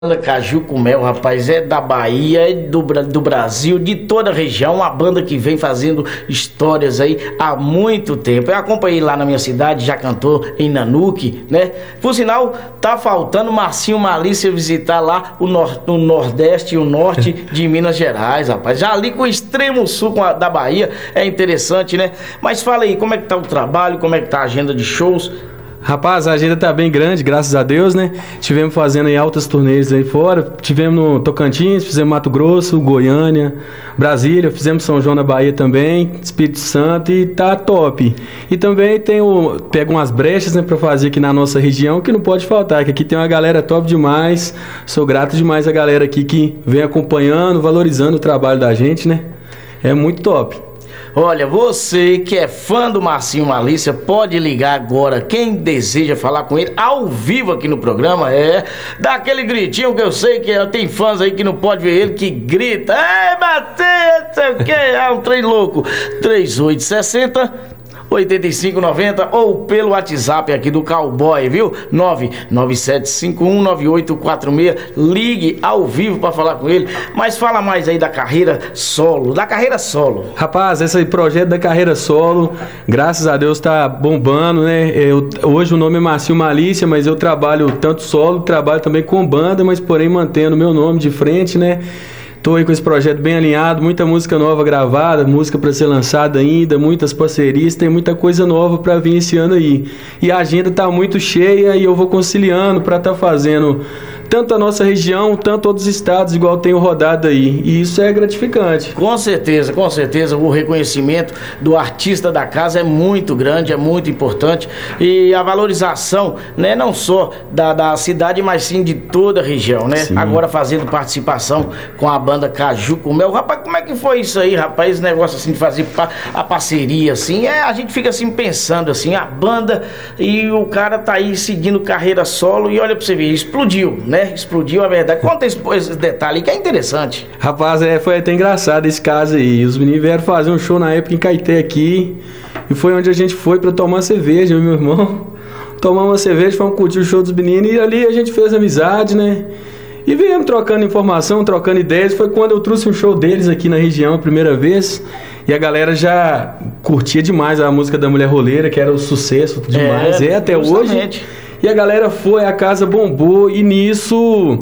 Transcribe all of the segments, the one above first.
Caju com Mel, rapaz, é da Bahia, é do Brasil, de toda a região, uma banda que vem fazendo histórias aí há muito tempo. Eu acompanhei lá na minha cidade, já cantou em Nanuque, né? Por sinal, tá faltando Marcinho Malícia visitar lá o Nordeste e o Norte de Minas Gerais, rapaz. Já ali com o extremo sul da Bahia, é interessante, né? Mas fala aí, como é que tá o trabalho, como é que tá a agenda de shows? Rapaz, a agenda tá bem grande, graças a Deus, né? Tivemos fazendo aí altas turnês aí fora. Tivemos no Tocantins, fizemos Mato Grosso, Goiânia, Brasília, fizemos São João na Bahia também, Espírito Santo e tá top. E também pego umas brechas, né, pra fazer aqui na nossa região que não pode faltar, que aqui tem uma galera top demais. Sou grato demais a galera aqui que vem acompanhando, valorizando o trabalho da gente, né? É muito top. Olha, você que é fã do Marcinho Malícia, pode ligar agora. Quem deseja falar com ele ao vivo aqui no programa, dá aquele gritinho que eu sei que tem fãs aí que não pode ver ele, que grita: ei, Marcinho, não sei o que, é um trem louco. 3860 8590 ou pelo WhatsApp aqui do Cowboy, viu? 997519846. Ligue ao vivo pra falar com ele. Mas fala mais aí da carreira solo. Rapaz, esse projeto da carreira solo, graças a Deus tá bombando, né? Hoje o nome é Marcinho Malícia, mas eu trabalho tanto solo, trabalho também com banda, mas porém mantendo o meu nome de frente, né? Tô aí com esse projeto bem alinhado, muita música nova gravada, música para ser lançada ainda, muitas parcerias, tem muita coisa nova para vir esse ano aí. E a agenda tá muito cheia e eu vou conciliando para tá fazendo tanto a nossa região, tanto outros estados, igual tenho rodado aí. E isso é gratificante. Com certeza, o reconhecimento do artista da casa é muito grande, é muito importante. E a valorização, né, não só da cidade, mas sim de toda a região, né? Sim. Agora fazendo participação com a banda Caju com Mel. Rapaz, como é que foi isso aí, rapaz? Esse negócio assim de fazer a parceria, assim, a gente fica assim pensando assim, a banda e o cara tá aí seguindo carreira solo e olha pra você ver, explodiu, né? Explodiu a verdade. Conta esse detalhe que é interessante. Rapaz, foi até engraçado esse caso aí. Os meninos vieram fazer um show na época em Caeté aqui e foi onde a gente foi pra tomar cerveja, meu irmão. Tomar uma cerveja, fomos curtir o show dos meninos e ali a gente fez amizade, né? E viemos trocando informação, trocando ideias. Foi quando eu trouxe um show deles aqui na região a primeira vez. E a galera já curtia demais a música da Mulher Roleira, que era um sucesso demais. Até justamente hoje. E a galera foi, a casa bombou. E nisso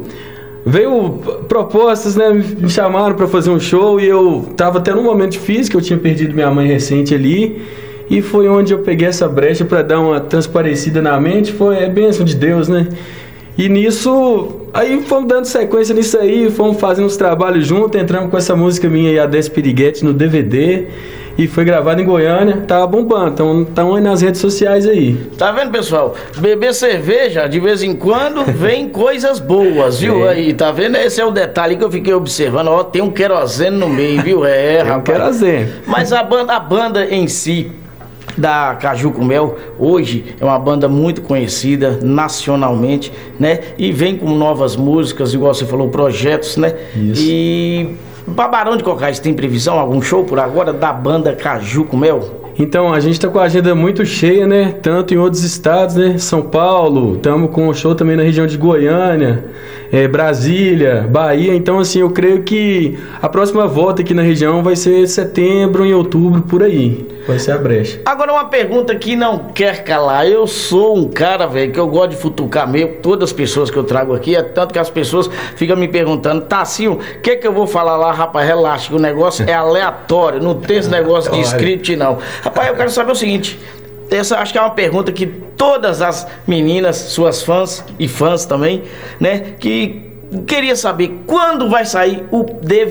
veio propostas, né? Me chamaram para fazer um show. E eu tava até num momento difícil, que eu tinha perdido minha mãe recente ali. E foi onde eu peguei essa brecha para dar uma transparecida na mente. É bênção de Deus, né? E nisso, aí fomos dando sequência nisso aí, fomos fazendo uns trabalhos juntos, entramos com essa música minha aí, a 10 Piriguete, no DVD, e foi gravado em Goiânia, tava bombando, estão aí nas redes sociais aí. Tá vendo, pessoal? Beber cerveja, de vez em quando, vem coisas boas, viu? Aí, tá vendo? Esse é o detalhe que eu fiquei observando, ó, tem um querosene no meio, viu? Tem um querosene. Mas a banda em si, da Caju com Mel, hoje é uma banda muito conhecida nacionalmente, né? E vem com novas músicas, igual você falou, projetos, né? Isso. E pra Barão de Cocais, tem previsão, algum show por agora da banda Caju com Mel? Então, a gente tá com a agenda muito cheia, né? Tanto em outros estados, né? São Paulo, estamos com um show também na região de Goiânia, Brasília, Bahia. Então, assim, eu creio que a próxima volta aqui na região vai ser setembro, em outubro, por aí. Vai ser a brecha. Agora, uma pergunta que não quer calar. Eu sou um cara, velho, que eu gosto de futucar mesmo. Todas as pessoas que eu trago aqui, é tanto que as pessoas ficam me perguntando: Tassinho, o que eu vou falar lá? Rapaz, relaxa, que o negócio é aleatório. Não tem esse negócio de script, não. Rapaz, eu quero saber o seguinte. Essa acho que é uma pergunta que todas as meninas, suas fãs e fãs também, né, que queria saber quando vai sair o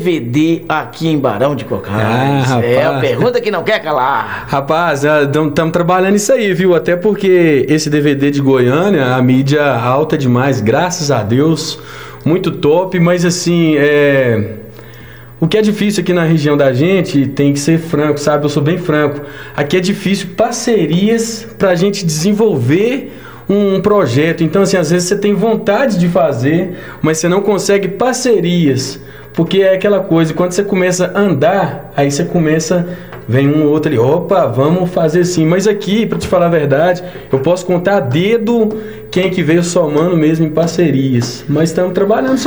DVD aqui em Barão de Cocais. É a pergunta que não quer calar. Rapaz, estamos trabalhando isso aí, viu? Até porque esse DVD de Goiânia, a mídia alta demais, graças a Deus, muito top, mas assim, o que é difícil aqui na região da gente, tem que ser franco, sabe? Eu sou bem franco. Aqui é difícil parcerias pra gente desenvolver um projeto. Então, assim, às vezes você tem vontade de fazer, mas você não consegue parcerias. Porque é aquela coisa, quando você começa a andar, aí você começa a vem um ou outro ali, opa, vamos fazer sim. Mas aqui, pra te falar a verdade, eu posso contar a dedo quem que veio somando mesmo em parcerias. Mas estamos trabalhando